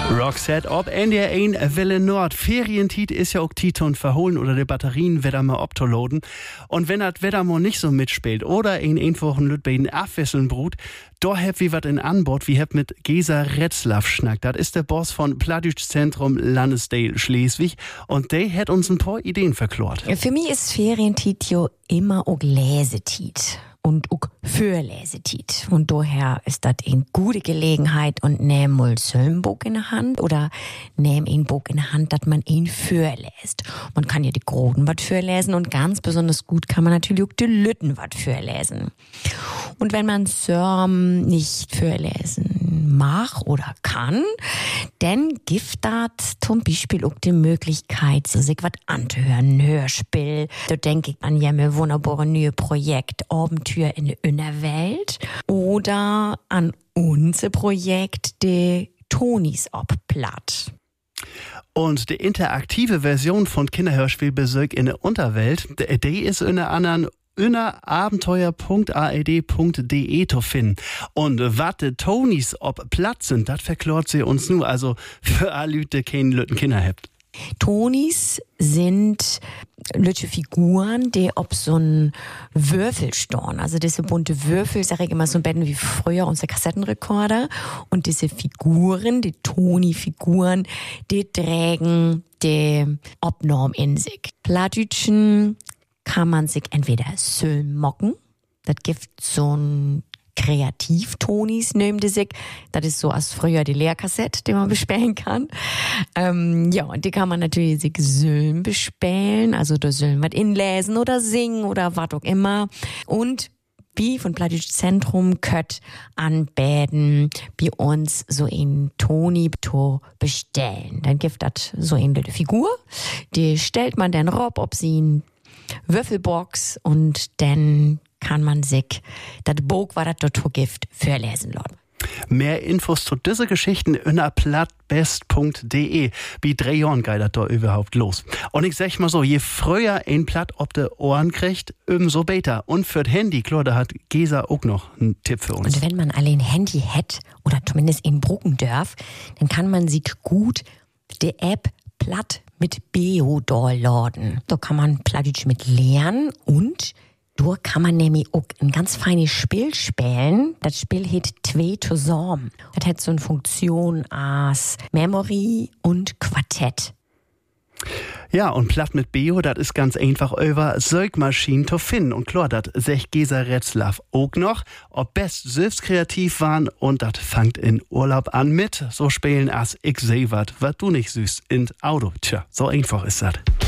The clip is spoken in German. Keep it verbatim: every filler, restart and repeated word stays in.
Roxette ob N D R eins Welle Nord. Ferientiet ist ja auch Titon verholen oder die Batterien wieder mal abzuladen. Und wenn das Wetter mal nicht so mitspielt oder in einfachen Lütbeiden abwechseln brut, da habt wie wat in Anbord, wie habt mit Gesa Retzlaff schnackt. Das ist der Boss von Plattdeutsch Zentrum Landesdale Schleswig und der hat uns ein paar Ideen verklort. Für mich ist Ferientiet jo immer auch Lesetiet. Und auch Fürlesetiet. Und daher ist das eine gute Gelegenheit und nehm mal so ein Buch in der Hand oder nehm ein Buch in der Hand, dass man ihn fürläst. Man kann ja die Groten was fürlesen und ganz besonders gut kann man natürlich auch die Lütten was fürlesen. Und wenn man so nicht fürlesen mag oder kann, dann gibt das zum Beispiel auch die Möglichkeit, sich was anzuhören, ein Hörspiel. Da denke ich an ja mir wunderbare neue Projekt, Abenteuer in der Innerwelt oder an unser Projekt, de Tonis ob Platt. Und die interaktive Version von Kinderhörspielbesuch in der Unterwelt, die ist in der anderen unter abenteuer punkt a l d punkt d e zu finden. Und was die Tonis ob Platt sind, das verklort sie uns nur. Also für alle Leute, die keine Lütten Kinder habt. Tonis sind lütsche Figuren, die ob so ein Würfel storn. Also diese bunte Würfel, sag ich immer so ein bisschen wie früher unser Kassettenrekorder. Und diese Figuren, die Toni-Figuren, die tragen die Obnorm in sich. Plattdütschen kann man sich entweder so mocken, das gibt so ein Kreativ-Tonis nimmt sich. Das ist so als früher die Lehrkassette, die man bespähen kann. Ähm, ja, und die kann man natürlich sich Söln bespähen, also da sollen was inlesen oder singen oder was auch immer. Und wie von Plattdeutsch Zentrum könnt anbeten, bei uns so ein Toni to bestellen. Dann gibt das so eine Figur, die stellt man dann rob, ob sie ein Würfelbox und dann kann man sich das Buch, was das dort gibt, verlesen lassen. Mehr Infos zu diesen Geschichten unter plattbest punkt d e. Wie drei Jahren geht das da überhaupt los? Und ich sag mal so, je früher ein Platt ob de Ohren kriegt, umso besser. Und für das Handy, klar, da hat Gesa auch noch einen Tipp für uns. Und wenn man allein Handy hat oder zumindest in brucken darf, dann kann man sich gut die App Platt mit Beo downloaden. Da kann man Plattdeutsch mit lernen und da kann man nämlich auch ein ganz feines Spiel spielen. Das Spiel heißt Zwei zusammen. Das hat so eine Funktion als Memory und Quartett. Ja, und Platt mit Beo, das ist ganz einfach über Sögmaschinen zu finden. Und klar, das sech Gesa Retzlaff auch noch, ob best selbst kreativ waren und das fangt in Urlaub an mit so spielen als ich seh wat, wat du nicht süß in Auto. Tja, so einfach ist das.